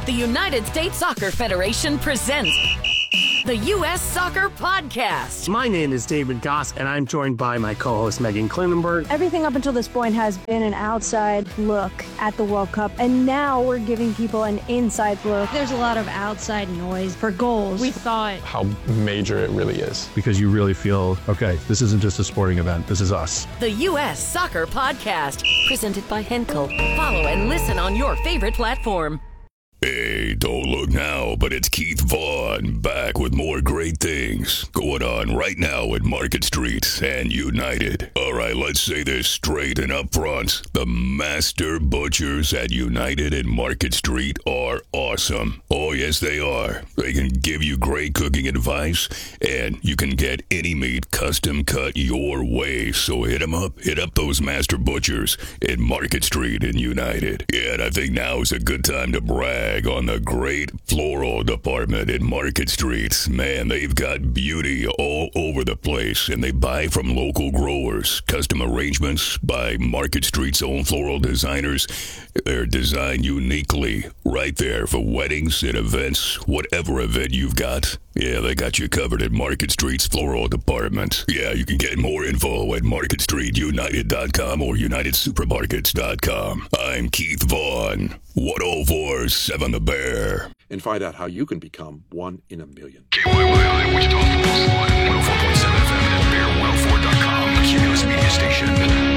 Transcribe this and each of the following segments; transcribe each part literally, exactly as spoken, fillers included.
The United States Soccer Federation presents the U S Soccer Podcast. My name is David Goss, and I'm joined by my co-host Megan Klinenberg. Everything up until this point has been an outside look at the World Cup, and now we're giving people an inside look. There's a lot of outside noise for goals. We thought how major it really is. Because you really feel, okay, this isn't just a sporting event, this is us. The U S Soccer Podcast, presented by Henkel. Follow and listen on your favorite platform. Hey, don't look now, but it's Keith Vaughn back with more great things going on right now at Market Street and United. All right, let's say this straight and up front. The master butchers at United and Market Street are awesome. Oh, yes, they are. They can give you great cooking advice, and you can get any meat custom cut your way. So hit them up. Hit up those master butchers at Market Street and United. Yeah, and I think now is a good time to brag on the great floral department at Market Street. Man, they've got beauty all over the place, and they buy from local growers. Custom arrangements by Market Street's own floral designers. They're designed uniquely right there for weddings and events, whatever event you've got. Yeah, they got you covered at Market Street's floral department. Yeah, you can get more info at market street united dot com or united supermarkets dot com. I'm Keith Vaughn, one oh four point seven The Bear. And find out how you can become one in a million. K Y Y I, Wichita Falls, one oh four point seven F M and bear one oh four dot com, the Cumulus Media Station.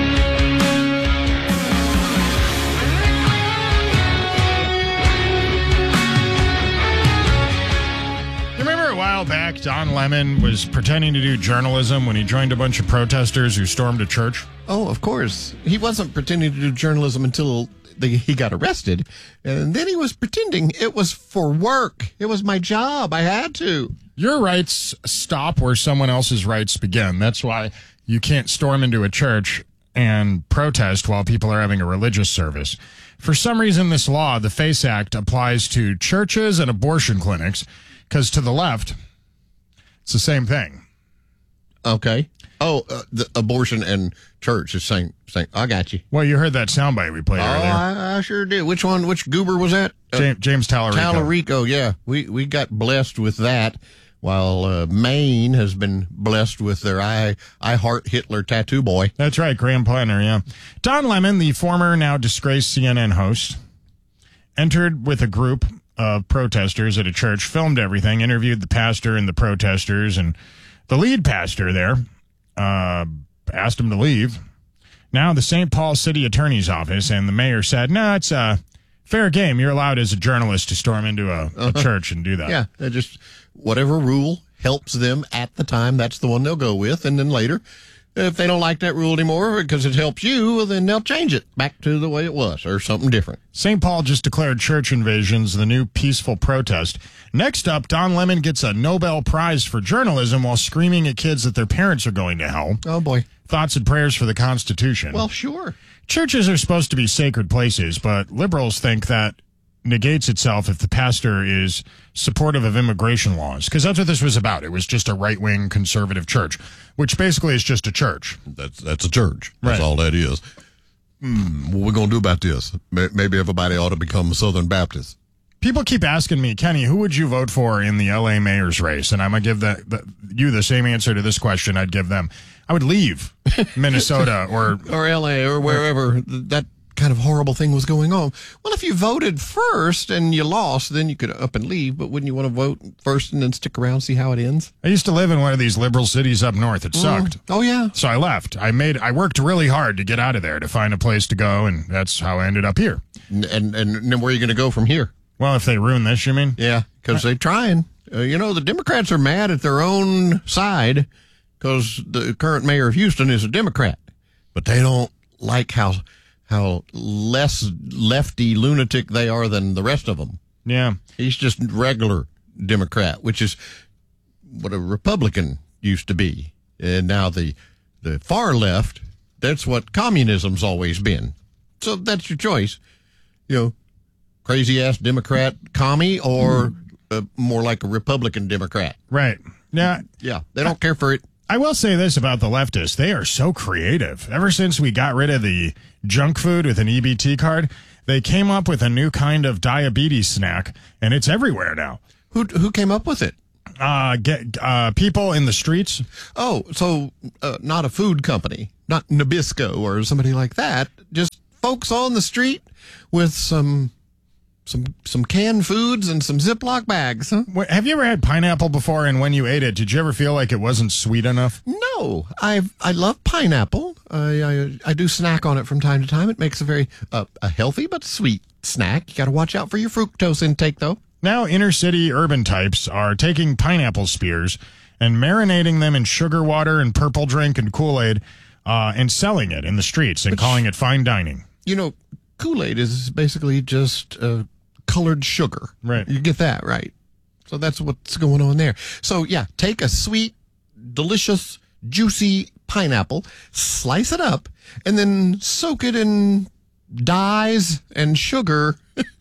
A while back, Don Lemon was pretending to do journalism when he joined a bunch of protesters who stormed a church. Oh, of course. He wasn't pretending to do journalism until the, he got arrested. And then he was pretending it was for work. It was my job. I had to. Your rights stop where someone else's rights begin. That's why you can't storm into a church and protest while people are having a religious service. For some reason, this law, the FACE Act, applies to churches and abortion clinics. Because to the left, it's the same thing. Okay. Oh, uh, the abortion and church is same. Same. I got you. Well, you heard that soundbite we played oh, earlier. I, I sure did. Which one? Which goober was that? James, uh, James Tallarico. Tallarico. Yeah, we we got blessed with that. While uh, Maine has been blessed with their I I Heart Hitler tattoo boy. That's right, Graham Planner. Yeah. Don Lemon, the former now disgraced C N N host, entered with a group of protesters at a church, filmed everything, interviewed the pastor and the protesters, and the lead pastor there uh, asked him to leave. Now the Saint Paul City Attorney's Office and the mayor said, no, it's a fair game. You're allowed as a journalist to storm into a, a uh-huh. church and do that. Yeah, they just whatever rule helps them at the time, that's the one they'll go with, and then later, if they don't like that rule anymore because it helps you, well, then they'll change it back to the way it was or something different. Saint Paul just declared church invasions the new peaceful protest. Next up, Don Lemon gets a Nobel Prize for journalism while screaming at kids that their parents are going to hell. Oh, boy. Thoughts and prayers for the Constitution. Well, sure. Churches are supposed to be sacred places, but liberals think that negates itself if the pastor is supportive of immigration laws, because that's what this was about. It was just a right-wing conservative church, which basically is just a church. That's that's a church. That's right. all that is. Hmm, what are we going to do about this? Maybe everybody ought to become a Southern Baptist. People keep asking me, Kenny, who would you vote for in the L A mayor's race? And I'm going to give the, the, you the same answer to this question I'd give them. I would leave Minnesota or... or L A or wherever that kind of horrible thing was going on. Well, if you voted first and you lost, then you could up and leave, but wouldn't you want to vote first and then stick around, see how it ends? I used to live in one of these liberal cities up north. It sucked. Mm. Oh, yeah. So I left. I made, I worked really hard to get out of there, to find a place to go, and that's how I ended up here. And, and, and then where are you going to go from here? Well, if they ruin this, you mean? Yeah, because they're trying. Uh, you know, the Democrats are mad at their own side because the current mayor of Houston is a Democrat, but they don't like how... how less lefty lunatic they are than the rest of them. Yeah. He's just regular Democrat, which is what a Republican used to be. And now the the far left, that's what communism's always been. So that's your choice. You know, crazy-ass Democrat commie or uh, more like a Republican Democrat. Right. Yeah. Yeah. They don't care for it. I will say this about the leftists. They are so creative. Ever since we got rid of the junk food with an E B T card, they came up with a new kind of diabetes snack, and it's everywhere now. Who who came up with it? Uh, get uh, people in the streets. Oh, so uh, not a food company, not Nabisco or somebody like that. Just folks on the street with some some some canned foods and some Ziploc bags. Huh? Wait, have you ever had pineapple before? And when you ate it, did you ever feel like it wasn't sweet enough? No, I I love pineapple. I, I I do snack on it from time to time. It makes a very uh, a healthy but sweet snack. You got to watch out for your fructose intake, though. Now, inner city urban types are taking pineapple spears and marinating them in sugar water and purple drink and Kool-Aid uh, and selling it in the streets and Which, calling it fine dining. You know, Kool-Aid is basically just uh, colored sugar. Right. You get that, right? So that's what's going on there. So, yeah, take a sweet, delicious, juicy pineapple, slice it up, and then soak it in dyes and sugar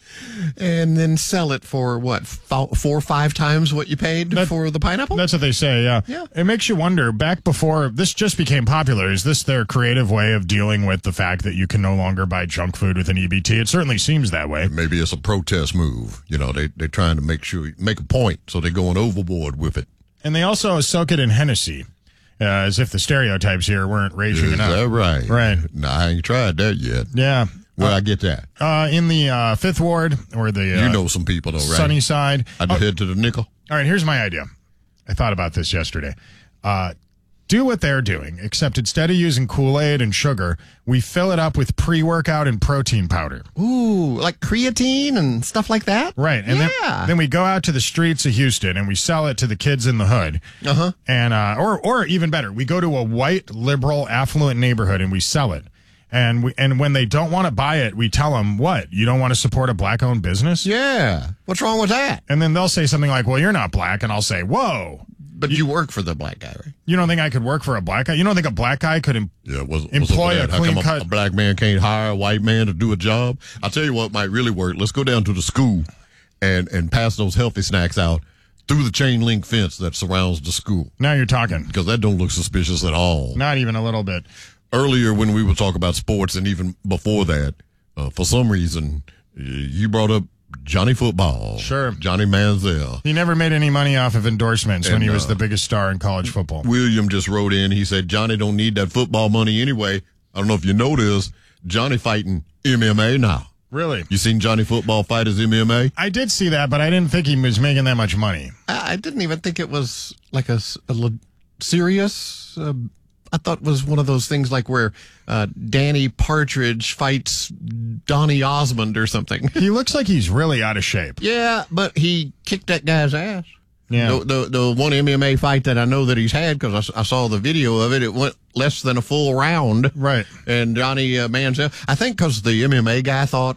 and then sell it for what, four or five times what you paid that, for the pineapple? That's what they say, yeah. yeah. It makes you wonder, back before this just became popular, is this their creative way of dealing with the fact that you can no longer buy junk food with an E B T? It certainly seems that way. Maybe it's a protest move. You know, they, they're trying to make sure, make a point, so they're going overboard with it. And they also soak it in Hennessy, uh, as if the stereotypes here weren't raging is enough. Is that right? Right. No, I ain't tried that yet. Yeah. Where uh, I get that? Uh, in the uh, Fifth Ward or the uh, you know some people though, right? Sunny Side. I'd oh, head to the nickel. All right, here's my idea. I thought about this yesterday. Uh, do what they're doing, except instead of using Kool-Aid and sugar, we fill it up with pre-workout and protein powder. Ooh, like creatine and stuff like that? Right. And yeah. then, then we go out to the streets of Houston and we sell it to the kids in the hood. Uh-huh. And uh, or or even better, we go to a white, liberal, affluent neighborhood and we sell it. And we, and when they don't want to buy it, we tell them, what, you don't want to support a black-owned business? Yeah. What's wrong with that? And then they'll say something like, well, you're not black. And I'll say, whoa. But you, you work for the black guy, right? You don't think I could work for a black guy? You don't think a black guy could em- yeah, what's, employ what's a clean How come cut? A, a black man can't hire a white man to do a job? I'll tell you what might really work. Let's go down to the school and, and pass those healthy snacks out through the chain link fence that surrounds the school. Now you're talking. Because that don't look suspicious at all. Not even a little bit. Earlier when we would talk about sports and even before that, uh, for some reason, you brought up Johnny Football. Sure. Johnny Manziel. He never made any money off of endorsements and, when he was uh, the biggest star in college football. William just wrote in. He said, Johnny don't need that football money anyway. I don't know if you know this. Johnny fighting M M A now. Really? You seen Johnny Football fight his M M A? I did see that, but I didn't think he was making that much money. I, I didn't even think it was like a, a serious... Uh, I thought it was one of those things like where uh, Danny Partridge fights Donny Osmond or something. He looks like he's really out of shape. Yeah, but he kicked that guy's ass. Yeah. The, the, the one M M A fight that I know that he's had, because I, I saw the video of it, it went less than a full round. Right. And Johnny uh, Manziel, I think because the M M A guy thought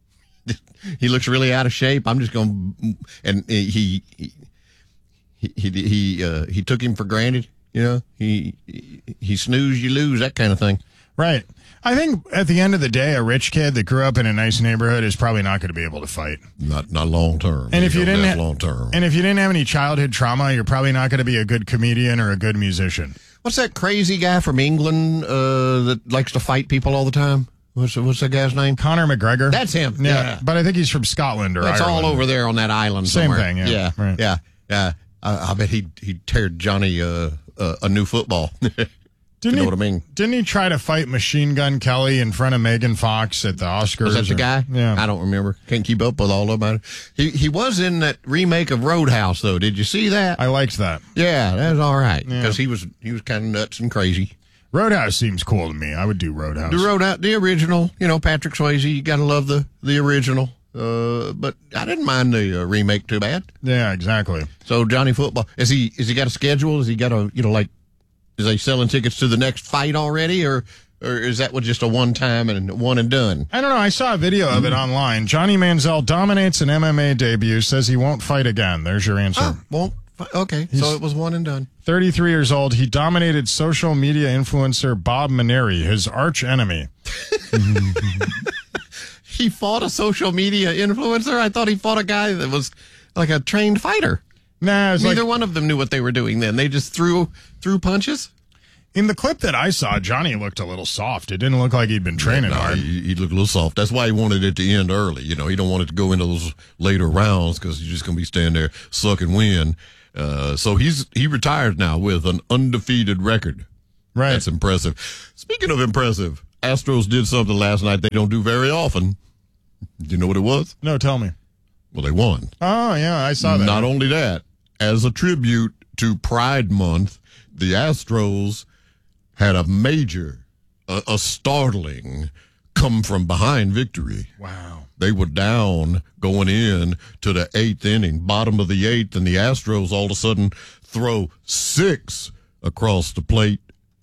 he looks really out of shape, I'm just going to, and he, he, he, he, he, uh, he took him for granted. You know, he he snooze, you lose, that kind of thing. Right. I think at the end of the day, a rich kid that grew up in a nice neighborhood is probably not going to be able to fight. Not not long term. And if you didn't have long term, and if you didn't have any childhood trauma, you're probably not going to be a good comedian or a good musician. What's that crazy guy from England uh, that likes to fight people all the time? What's what's that guy's name? Conor McGregor. That's him. Yeah, yeah. But I think he's from Scotland or It's Ireland. all over there on that island. Same somewhere. thing. Yeah. Yeah. Right. Yeah. Yeah. I, I bet he he teared Johnny uh, uh, a new football. Didn't you know he, what I mean? Didn't he try to fight Machine Gun Kelly in front of Megan Fox at the Oscars? Was that the or, guy? Yeah. I don't remember. Can't keep up with all of them. He he was in that remake of Roadhouse, though. Did you see that? I liked that. Yeah, that was all right. Because Yeah. he was he was kind of nuts and crazy. Roadhouse seems cool to me. I would do Roadhouse. The Roadhouse, the original, you know, Patrick Swayze. You got to love the the original. Uh, but I didn't mind the uh, remake too bad. Yeah, exactly. So Johnny Football, is he is he got a schedule? Is he got a you know like? Is they selling tickets to the next fight already, or or is that was just a one time and one and done? I don't know. I saw a video of it online. Johnny Manziel dominates an M M A debut, says he won't fight again. There's your answer. Oh, won't. Okay, He's so it was one and done. thirty-three years old. He dominated social media influencer Bob Maneri, his arch enemy. He fought a social media influencer? I thought he fought a guy that was like a trained fighter. Nah, it's Neither like, one of them knew what they were doing then. They just threw threw punches. in the clip that I saw, Johnny looked a little soft. It didn't look like he'd been training no, hard. He, he looked a little soft. That's why he wanted it to end early. You know, he don't want it to go into those later rounds because you're just going to be standing there sucking wind. Uh, so he's he retired now with an undefeated record. Right. That's impressive. Speaking of impressive, Astros did something last night they don't do very often. Do you know what it was? No, tell me. Well, they won. Oh, yeah, I saw that. Not only that, as a tribute to Pride Month, the Astros had a major, a, a startling come-from-behind victory. Wow. They were down going in to the eighth inning, bottom of the eighth, and the Astros all of a sudden throw six across the plate,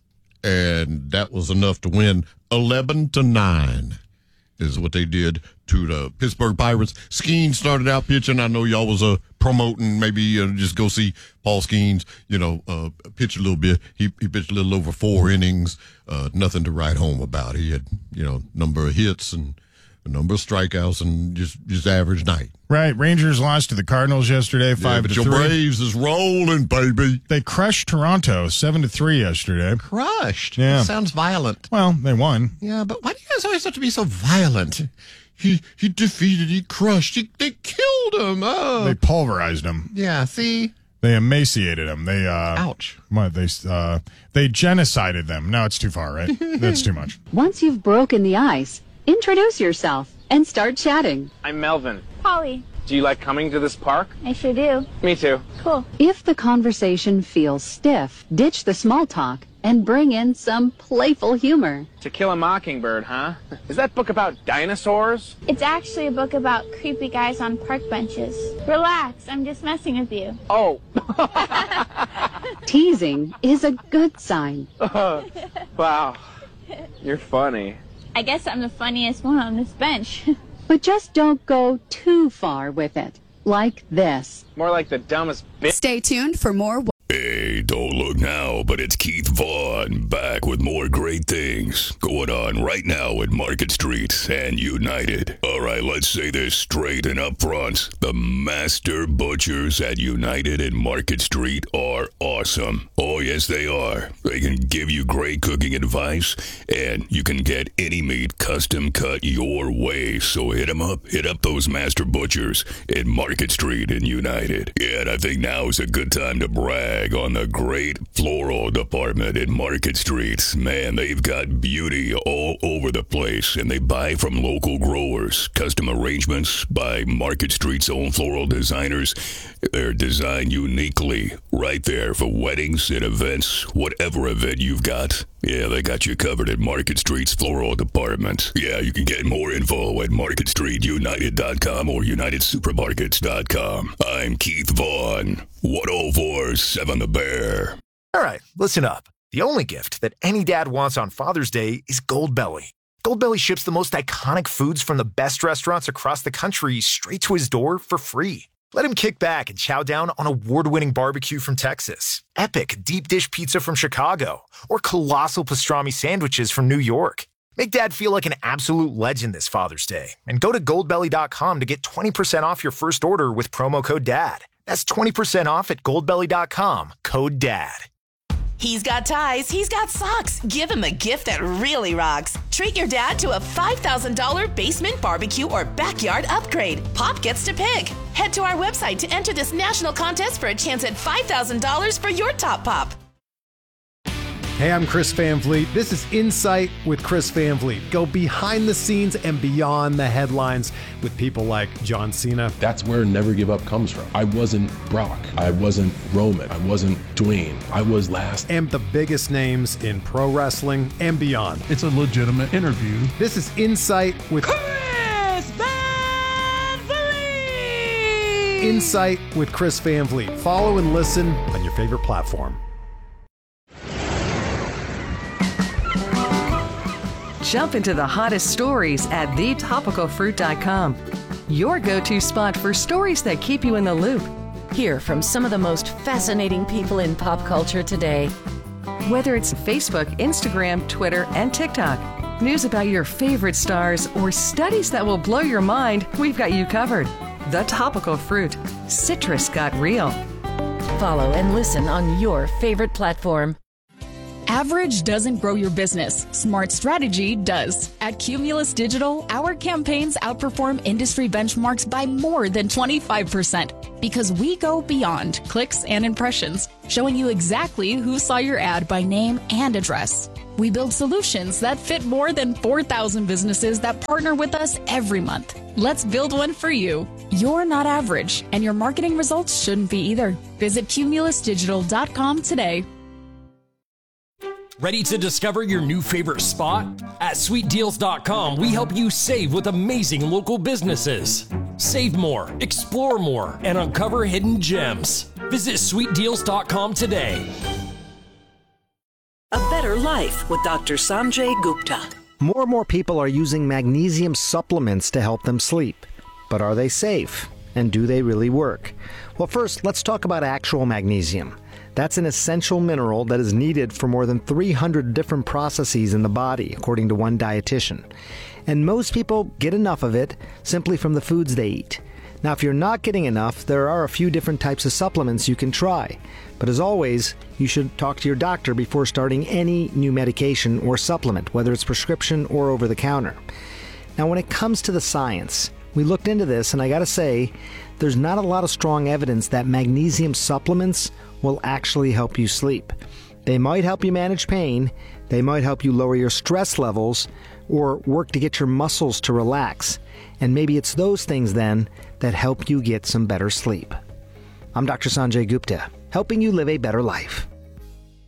and that was enough to win eleven to nine. Is what they did to the Pittsburgh Pirates. Skeens started out pitching. I know y'all was uh, promoting maybe uh, just go see Paul Skeens, you know, uh, pitch a little bit. He he pitched a little over four innings. Uh, nothing to write home about. He had, you know, number of hits and a number of strikeouts and just, just average night. Right. Rangers lost to the Cardinals yesterday, five yeah, but to your three. Braves is rolling, baby. They crushed Toronto seven to three yesterday. Crushed? Yeah. That sounds violent. Well, they won. Yeah, but why do you guys always have to be so violent? He he defeated, he crushed, he, they killed him. Oh. They pulverized him. Yeah, see? They emaciated them. They uh Ouch. What they uh they genocided them. No, it's too far, right? That's too much. Once you've broken the ice, introduce yourself and start chatting. I'm Melvin. Polly. Do you like coming to this park? I sure do. Me too. Cool. If the conversation feels stiff, ditch the small talk and bring in some playful humor. To Kill a Mockingbird, huh? Is that book about dinosaurs? It's actually a book about creepy guys on park benches. Relax, I'm just messing with you. Oh. Teasing is a good sign. Uh, wow. You're funny. I guess I'm the funniest one on this bench. But just don't go too far with it. Like this. More like the dumbest bitch. Stay tuned for more. Hey, don't look now, but it's Keith Vaughn back with more great things going on right now at Market Street and United. All right, let's say this straight and up front. The master butchers at United and Market Street are awesome. Oh, yes, they are. They can give you great cooking advice, and you can get any meat custom cut your way. So hit them up. Hit up those master butchers at Market Street and United. Yeah, and I think now is a good time to brag on the great floral department at Market Street. Man, they've got beauty all over the place, and they buy from local growers. Custom arrangements by Market Street's own floral designers. They're designed uniquely right there for weddings and events, whatever event you've got. Yeah, they got you covered at Market Street's floral department. Yeah, you can get more info at market street united dot com or united supermarkets dot com. I'm Keith Vaughn, one oh four point seven The Bear. All right, listen up. The only gift that any dad wants on Father's Day is Goldbelly. Goldbelly ships the most iconic foods from the best restaurants across the country straight to his door for free. Let him kick back and chow down on award-winning barbecue from Texas, epic deep dish pizza from Chicago, or colossal pastrami sandwiches from New York. Make Dad feel like an absolute legend this Father's Day and go to goldbelly dot com to get twenty percent off your first order with promo code DAD. That's twenty percent off at goldbelly dot com, code DAD. He's got ties, he's got socks. Give him a gift that really rocks. Treat your dad to a five thousand dollars basement barbecue or backyard upgrade. Pop gets to pick. Head to our website to enter this national contest for a chance at five thousand dollars for your top pop. Hey, I'm Chris Van Vliet. This is Insight with Chris Van Vliet. Go behind the scenes and beyond the headlines with people like John Cena. That's where Never Give Up comes from. I wasn't Brock. I wasn't Roman. I wasn't Dwayne. I was last. And the biggest names in pro wrestling and beyond. It's a legitimate interview. This is Insight with Chris Van Vliet! Insight with Chris Van Vliet. Follow and listen on your favorite platform. Jump into the hottest stories at the topical fruit dot com. Your go-to spot for stories that keep you in the loop. Hear from some of the most fascinating people in pop culture today. Whether it's Facebook, Instagram, Twitter, and TikTok, news about your favorite stars, or studies that will blow your mind, we've got you covered. The Topical Fruit. Citrus got real. Follow and listen on your favorite platform. Average doesn't grow your business. Smart strategy does. At Cumulus Digital, our campaigns outperform industry benchmarks by more than twenty-five percent because we go beyond clicks and impressions, showing you exactly who saw your ad by name and address. We build solutions that fit more than four thousand businesses that partner with us every month. Let's build one for you. You're not average, and your marketing results shouldn't be either. Visit cumulus digital dot com today. Ready to discover your new favorite spot? At sweet deals dot com, we help you save with amazing local businesses. Save more, explore more, and uncover hidden gems. Visit sweet deals dot com today. A Better Life with Doctor Sanjay Gupta. More and more people are using magnesium supplements to help them sleep. But are they safe? And do they really work? Well, first, let's talk about actual magnesium. That's an essential mineral that is needed for more than three hundred different processes in the body, according to one dietitian. And most people get enough of it simply from the foods they eat. Now, if you're not getting enough, there are a few different types of supplements you can try. But as always, you should talk to your doctor before starting any new medication or supplement, whether it's prescription or over the counter. Now, when it comes to the science, we looked into this, and I gotta say, there's not a lot of strong evidence that magnesium supplements will actually help you sleep. They might help you manage pain, they might help you lower your stress levels, or work to get your muscles to relax. And maybe it's those things then that help you get some better sleep. I'm Doctor Sanjay Gupta, helping you live a better life.